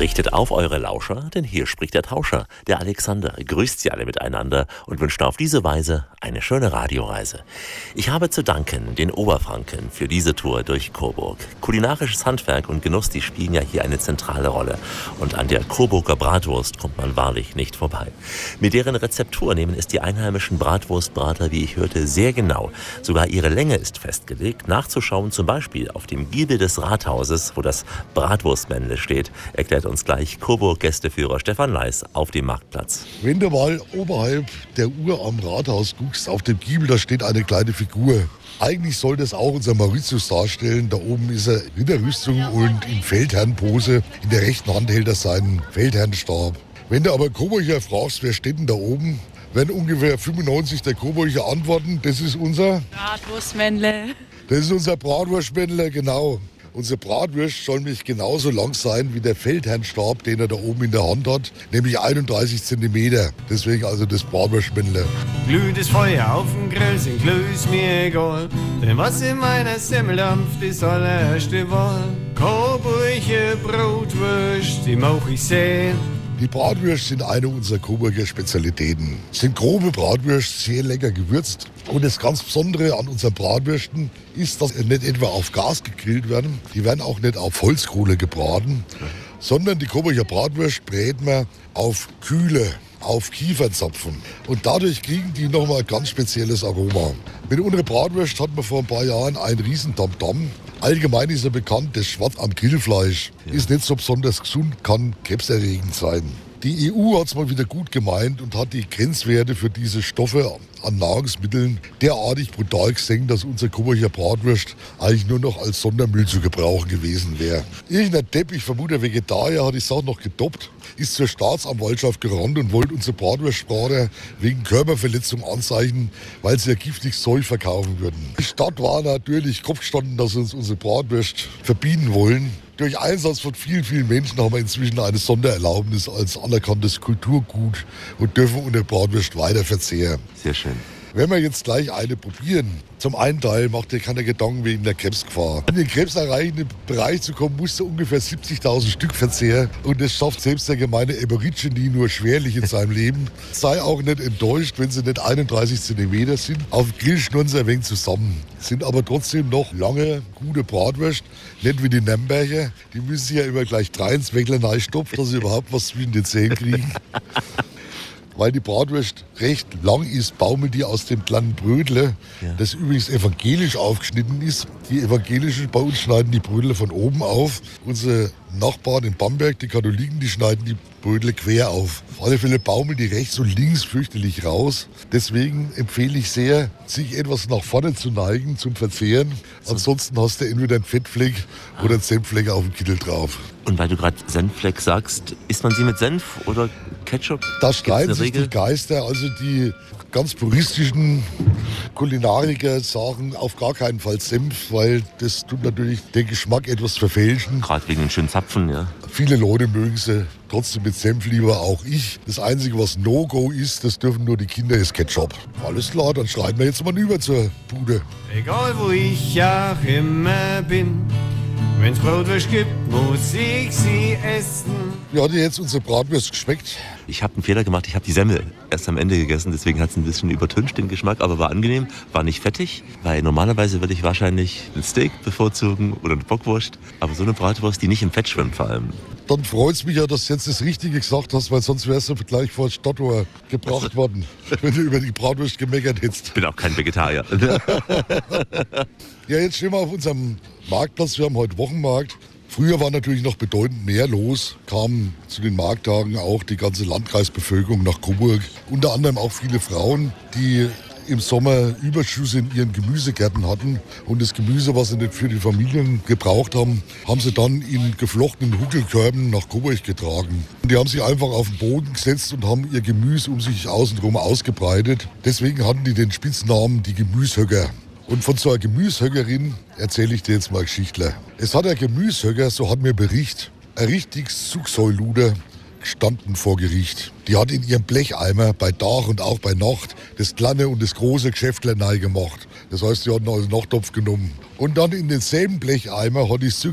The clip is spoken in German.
Richtet auf eure Lauscher, denn hier spricht der Tauscher, der Alexander, grüßt sie alle miteinander und wünscht auf diese Weise eine schöne Radioreise. Ich habe zu danken den Oberfranken für diese Tour durch Coburg. Kulinarisches Handwerk und Genuss, die spielen ja hier eine zentrale Rolle. Und an der Coburger Bratwurst kommt man wahrlich nicht vorbei. Mit deren Rezeptur nehmen es die einheimischen Bratwurstbrater, wie ich hörte, sehr genau. Sogar ihre Länge ist festgelegt. Nachzuschauen zum Beispiel auf dem Giebel des Rathauses, wo das Bratwurstmännle steht, erklärt uns gleich Coburg-Gästeführer Stefan Leis auf dem Marktplatz. Wenn du mal oberhalb der Uhr am Rathaus guckst, auf dem Giebel, da steht eine kleine Figur. Eigentlich soll das auch unser Mauritius darstellen. Da oben ist er in der Rüstung und in Feldherrnpose. In der rechten Hand hält er seinen Feldherrnstab. Wenn du aber Coburger fragst, wer steht denn da oben, werden ungefähr 95 der Coburger antworten, das ist unser Bratwurstmännle. Das ist unser Bratwurstmännle, genau. Unsere Bratwurst soll nämlich genauso lang sein wie der Feldherrnstab, den er da oben in der Hand hat, nämlich 31 cm. Deswegen also das Bratwurstmännle. Glühendes Feuer auf dem Grill sind Glühs mir egal, denn was in meiner Semmel dampft, ist allererste Wahl. Coburger Brotwurst, die mag ich sehen. Die Bratwürste sind eine unserer Coburger Spezialitäten. Es sind grobe Bratwürste, sehr lecker gewürzt. Und das ganz Besondere an unseren Bratwürsten ist, dass sie nicht etwa auf Gas gegrillt werden. Die werden auch nicht auf Holzkohle gebraten, sondern die Coburger Bratwürste bräten wir auf Kühle, auf Kiefernzapfen. Und dadurch kriegen die nochmal ein ganz spezielles Aroma. Mit unserer Bratwurst hatten wir vor ein paar Jahren einen riesen Tamtam. Allgemein ist ja bekannt, das Schwert am Grillfleisch ist nicht so besonders gesund, kann krebserregend sein. Die EU hat es mal wieder gut gemeint und hat die Grenzwerte für diese Stoffe an Nahrungsmitteln derartig brutal gesenkt, dass unser Coburger Bratwurst eigentlich nur noch als Sondermüll zu gebrauchen gewesen wäre. Irgendein Depp, ich vermute Vegetarier, hat die Sache noch getoppt, ist zur Staatsanwaltschaft gerannt und wollte unsere Bratwurstbrater wegen Körperverletzung anzeichnen, weil sie ja giftiges Zeug verkaufen würden. Die Stadt war natürlich kopfgestanden, dass sie uns unsere Bratwurst verbieten wollen. Durch Einsatz von vielen, vielen Menschen haben wir inzwischen eine Sondererlaubnis als anerkanntes Kulturgut und dürfen unsere Bratwurst weiter verzehren. Sehr schön. Wenn wir jetzt gleich eine probieren, zum einen Teil macht dir keine Gedanken wegen der Krebsgefahr. In den krebserreichenden Bereich zu kommen, musst du ungefähr 70.000 Stück verzehren. Und das schafft selbst der gemeine Aborigine nur schwerlich in seinem Leben. Sei auch nicht enttäuscht, wenn sie nicht 31 cm sind. Auf dem Grill schnurren sie ein wenig zusammen. Sind aber trotzdem noch lange, gute Bratwurst. Nicht wie die Nürnberger. Die müssen sich ja immer gleich 3 ins Weckler reinstopfen, dass sie überhaupt was zwischen den Zähnen kriegen. Weil die Bratwurst recht lang ist, baumelt die aus dem kleinen Brödle, das übrigens evangelisch aufgeschnitten ist. Die Evangelischen bei uns schneiden die Brödle von oben auf. Unsere Nachbarn in Bamberg, die Katholiken, die schneiden die Brödle quer auf. Auf alle Fälle baumeln die rechts und links fürchterlich raus. Deswegen empfehle ich sehr, sich etwas nach vorne zu neigen zum Verzehren. Ansonsten hast du entweder einen Fettfleck oder einen Senffleck auf dem Kittel drauf. Und weil du gerade Senffleck sagst, isst man sie mit Senf oder Ketchup? Da streiten sich die Geister, also die ganz puristischen Kulinariker sagen auf gar keinen Fall Senf, weil das tut natürlich den Geschmack etwas verfälschen. Gerade wegen den schönen Zapfen, ja. Viele Leute mögen sie trotzdem mit Senf lieber, auch ich. Das Einzige, was No-Go ist, das dürfen nur die Kinder, ist Ketchup. Alles klar, dann schreiten wir jetzt mal rüber zur Bude. Egal wo ich auch immer bin, wenn's Bratwurst gibt, muss ich sie essen. Wie hat dir jetzt unsere Bratwurst geschmeckt? Ich habe einen Fehler gemacht, ich habe die Semmel erst am Ende gegessen, deswegen hat es ein bisschen übertüncht den Geschmack, aber war angenehm, war nicht fettig, weil normalerweise würde ich wahrscheinlich ein Steak bevorzugen oder eine Bockwurst, aber so eine Bratwurst, die nicht im Fett schwimmt vor allem. Dann freut es mich ja, dass du jetzt das Richtige gesagt hast, weil sonst wärst du gleich vor das Stadttor gebracht worden, wenn du über die Bratwurst gemeckert hättest. Ich bin auch kein Vegetarier. Ja, jetzt stehen wir auf unserem Marktplatz, wir haben heute Wochenmarkt. Früher war natürlich noch bedeutend mehr los, kamen zu den Markttagen auch die ganze Landkreisbevölkerung nach Coburg. Unter anderem auch viele Frauen, die im Sommer Überschüsse in ihren Gemüsegärten hatten. Und das Gemüse, was sie nicht für die Familien gebraucht haben, haben sie dann in geflochtenen Huckelkörben nach Coburg getragen. Und die haben sich einfach auf den Boden gesetzt und haben ihr Gemüse um sich außenrum ausgebreitet. Deswegen hatten die den Spitznamen die Gemüshöcker. Und von so einer Gemüshöckerin erzähle ich dir jetzt mal eine Geschichtler. Es hat ein Gemüshöcker, so hat mir Bericht, ein richtiges Zugsäuluder gestanden vor Gericht. Die hat in ihrem Blecheimer bei Tag und auch bei Nacht das kleine und das große Geschäftler gemacht. Das heißt, die hat ihn als Nachttopf genommen. Und dann in denselben Blecheimer hat die